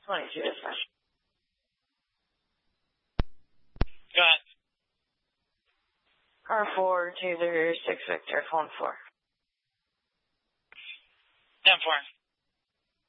22 dispatch. Go ahead. Car 4, 206 Victor, phone 4. 10-4.